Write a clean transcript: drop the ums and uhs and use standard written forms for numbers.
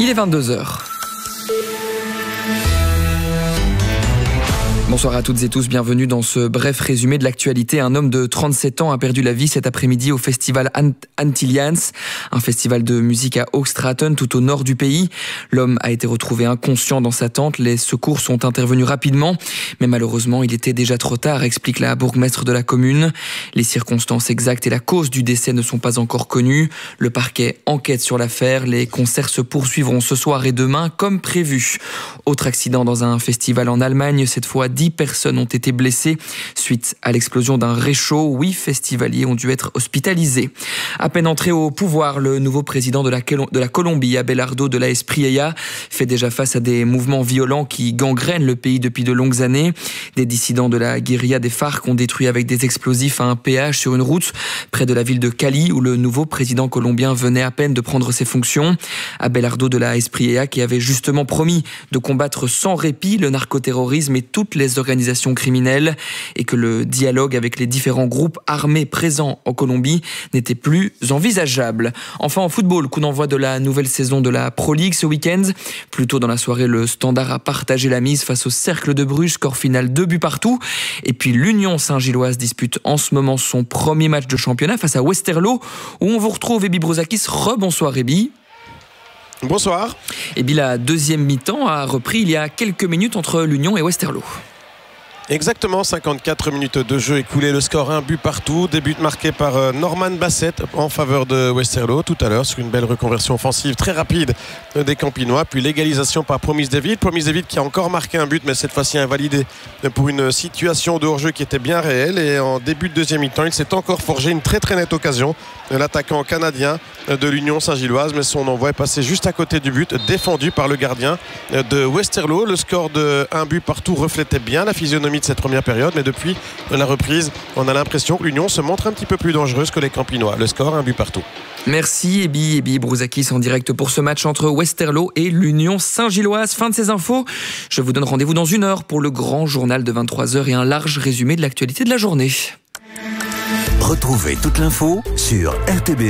Il est 22h. Bonsoir à toutes et tous, bienvenue dans ce bref résumé de l'actualité. Un homme de 37 ans a perdu la vie cet après-midi au festival Antillians, un festival de musique à Hoogstraten, tout au nord du pays. L'homme a été retrouvé inconscient dans sa tente. Les secours sont intervenus rapidement, mais malheureusement, il était déjà trop tard, explique la bourgmestre de la commune. Les circonstances exactes et la cause du décès ne sont pas encore connues. Le parquet enquête sur l'affaire. Les concerts se poursuivront ce soir et demain, comme prévu. Autre accident dans un festival en Allemagne, cette fois 10 personnes ont été blessées suite à l'explosion d'un réchaud. 8 festivaliers ont dû être hospitalisés. À peine entré au pouvoir, le nouveau président de la Colombie, Abelardo de la Espriella, fait déjà face à des mouvements violents qui gangrènent le pays depuis de longues années. Des dissidents de la guérilla des FARC ont détruit avec des explosifs un péage sur une route près de la ville de Cali, où le nouveau président colombien venait à peine de prendre ses fonctions. Abelardo de la Espriella, qui avait justement promis de combattre sans répit le narcoterrorisme et toutes les organisations criminelles, et que le dialogue avec les différents groupes armés présents en Colombie n'était plus envisageable. Enfin, en football, coup d'envoi de la nouvelle saison de la Pro League ce week-end. Plus tôt dans la soirée, le Standard a partagé la mise face au Cercle de Bruges, score final 2 buts partout. Et puis l'Union Saint-Gilloise dispute en ce moment son premier match de championnat face à Westerlo, où on vous retrouve Ebi Brouzakis. Rebonsoir Ebi. Bonsoir. Et bien la deuxième mi-temps a repris il y a quelques minutes entre l'Union et Westerlo. Exactement, 54 minutes de jeu écoulé, le score 1 but partout. Début marqué par Norman Bassett en faveur de Westerlo tout à l'heure sur une belle reconversion offensive très rapide des Campinois. Puis l'égalisation par Promise David. Promise David qui a encore marqué un but, mais cette fois-ci invalidé pour une situation de hors-jeu qui était bien réelle. Et en début de deuxième mi-temps, il s'est encore forgé une très très nette occasion de l'attaquant canadien de l'Union Saint-Gilloise, mais son envoi est passé juste à côté du but, défendu par le gardien de Westerlo. Le score de 1 but partout reflétait bien la physionomie de cette première période, mais depuis la reprise, on a l'impression que l'Union se montre un petit peu plus dangereuse que les Campinois. Le score 1 but partout. Merci Ebi Brouzakis en direct pour ce match entre Westerlo et l'Union Saint-Gilloise. Fin de ces infos. Je vous donne rendez-vous dans une heure pour le grand journal de 23h et un large résumé de l'actualité de la journée. Retrouvez toute l'info sur RTB.